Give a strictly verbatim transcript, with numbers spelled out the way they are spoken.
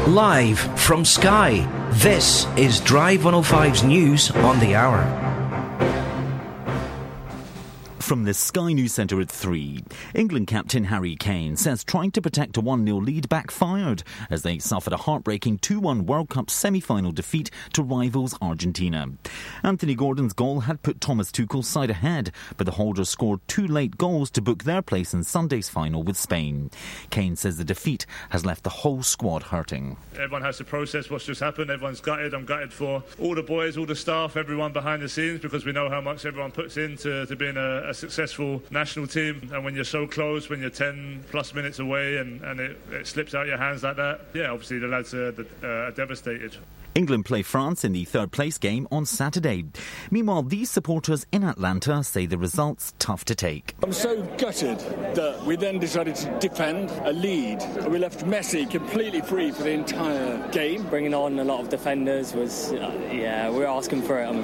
Live from Sky, this is Drive one oh five's News on the Hour. From the Sky News Centre at three, England captain Harry Kane says trying to protect a one nil lead backfired as they suffered a heartbreaking two one World Cup semi-final defeat to rivals Argentina. Anthony Gordon's goal had put Thomas Tuchel's side ahead, but the holders scored two late goals to book their place in Sunday's final with Spain. Kane says the defeat has left the whole squad hurting. Everyone has to process what's just happened. Everyone's gutted. I'm gutted for all the boys, all the staff, everyone behind the scenes, because we know how much everyone puts into to being a, a successful national team. And when you're so close, when you're ten plus minutes away and, and it, it slips out your hands like that, yeah, obviously the lads are, uh, are devastated. England play France in the third place game on Saturday. Meanwhile, these supporters in Atlanta say the result's tough to take. I'm so gutted that we then decided to defend a lead. We left Messi completely free for the entire game. Bringing on a lot of defenders was, uh, yeah, we were asking for it.